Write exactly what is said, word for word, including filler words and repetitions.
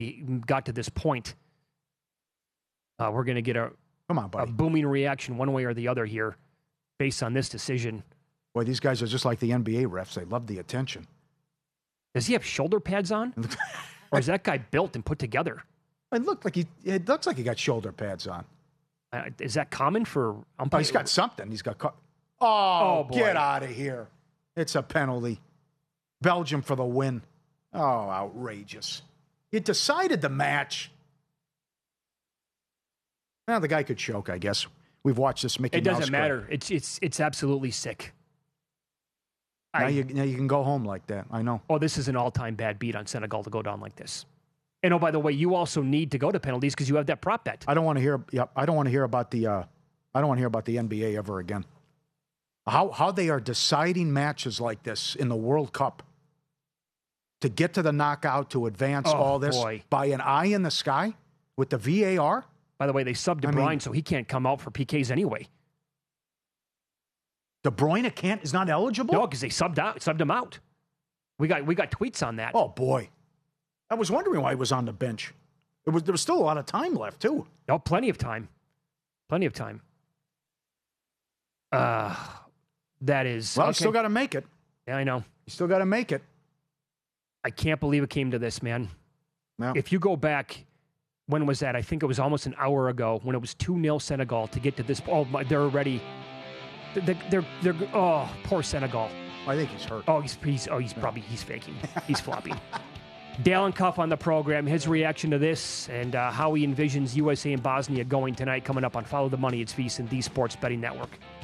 got to this point, uh, we're going to get a, Come on, buddy. a booming reaction one way or the other here based on this decision. Boy, these guys are just like the N B A refs. They love the attention. Does he have shoulder pads on? Or is that guy built and put together? It looked like he. It looks like he got shoulder pads on. Uh, is that common for Oh, umpires? he's got something. He's got. Co- oh, Oh, boy. get out of here! It's a penalty. Belgium for the win. Oh, outrageous! It decided the match. Well, the guy could choke, I guess. We've watched this Mickey It Mouse doesn't crap. matter. It's it's it's absolutely sick. Now I, you, now you can go home like that. I know. oh, this is an all-time bad beat on Senegal to go down like this. And oh, by the way, you also need to go to penalties because you have that prop bet. I don't want to hear. Yeah, I don't want to hear about the. Uh, I don't want to hear about the N B A ever again. How how they are deciding matches like this in the World Cup to get to the knockout to advance Oh, all this boy. by an eye in the sky with the V A R. By the way, they subbed De I Bruyne, mean- so he can't come out for P Ks anyway. De Bruyne can't is not eligible. No, because they subbed out, subbed him out. We got we got tweets on that. Oh boy, I was wondering why he was on the bench. It was there was still a lot of time left too. No, plenty of time, plenty of time. Uh that is. Well, okay. you still got to make it. Yeah, I know. You still got to make it. I can't believe it came to this, man. Yeah. If you go back, when was that? I think it was almost an hour ago when it was two nil Senegal to get to this. Oh, my, they're already. They're, they're, they're, oh, poor Senegal. I think he's hurt. Oh, he's, he's, oh, he's probably, he's faking. He's flopping. Dalen Cuff on the program, his reaction to this and uh, how he envisions U S A and Bosnia going tonight coming up on Follow the Money. It's VSiN, the Sports Betting Network.